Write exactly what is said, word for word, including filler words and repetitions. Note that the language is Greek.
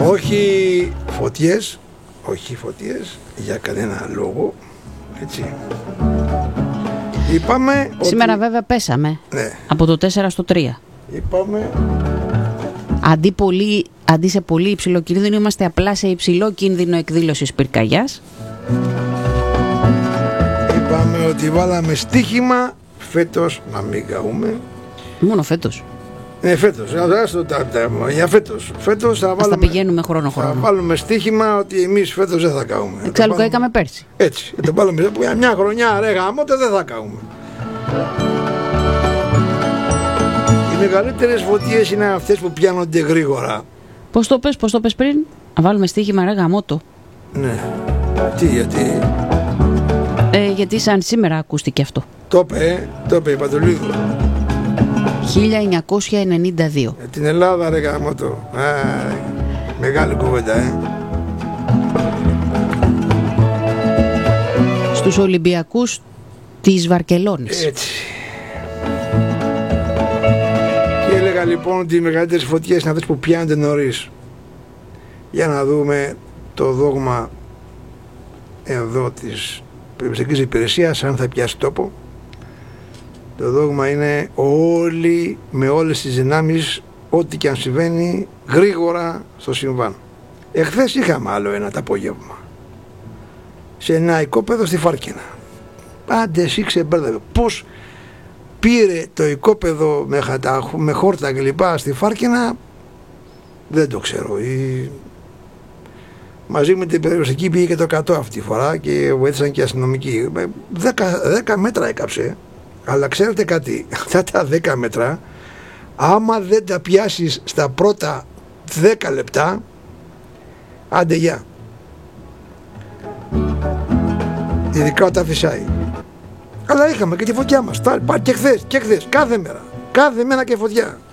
Όχι φωτιές, όχι φωτιές για κανένα λόγο, έτσι. Είπαμε σήμερα ότι... βέβαια πέσαμε, ναι, από το τέσσερα στο τρία. Είπαμε... Αντί, πολύ, αντί σε πολύ υψηλό κίνδυνο, είμαστε απλά σε υψηλό κίνδυνο εκδήλωσης πυρκαγιάς. Είπαμε ότι βάλαμε στοίχημα φέτος να μην καούμε. Μόνο φέτος. Ναι, φέτος, για φέτος. Φέτος θα βάλουμε, ας τα πηγαίνουμε χρόνο χρόνο. Θα βάλουμε στοίχημα ότι εμείς φέτος δεν θα καούμε. Εξάλλου καήκαμε πέρσι. Έτσι, θα βάλουμε μια χρονιά ρε γαμώτε δεν θα καούμε. Οι μεγαλύτερες φωτιές είναι αυτές που πιάνονται γρήγορα. Πώς το πες, πώς το πες πριν? Να βάλουμε στοίχημα ρε γαμώτο. Ναι. Τι, γιατί... Ε, γιατί σαν σήμερα ακούστηκε αυτό. Το είπε, το είπε η Παντολίδου. χίλια εννιακόσια ενενήντα δύο. Ε, την Ελλάδα ρε γαμώτο. Α, μεγάλη κουβέντα, ε. Στους Ολυμπιακούς της Βαρκελόνης. Έτσι. Και έλεγα λοιπόν ότι οι μεγαλύτερες φωτιές είναι αυτές που πιάνονται νωρίς. Για να δούμε το δόγμα εδώ της περιπτωσιακής υπηρεσίας, αν θα πιάσει τόπο. Το δόγμα είναι όλοι με όλες τις δυνάμεις, ό,τι και αν συμβαίνει, γρήγορα στο συμβάν. Εχθές είχαμε άλλο ένα το απόγευμα σε ένα οικόπεδο στη Φάρκινα. Άντε εσύ ξεμπέρδευε. Πώς πήρε το οικόπεδο με, χατα, με χόρτα και λοιπά στη Φάρκινα, δεν το ξέρω. Η... Μαζί με την περιοριστική πήγε και το εκατό αυτή τη φορά και βοήθησαν και οι αστυνομικοί. δέκα μέτρα έκαψε. Αλλά ξέρετε κάτι, αυτά τα δέκα μέτρα, άμα δεν τα πιάσεις στα πρώτα δέκα λεπτά, άντε γεια. Ειδικά όταν φυσάει. Αλλά είχαμε και τη φωτιά μας, και χθες, και χθες, κάθε μέρα, κάθε μέρα και φωτιά.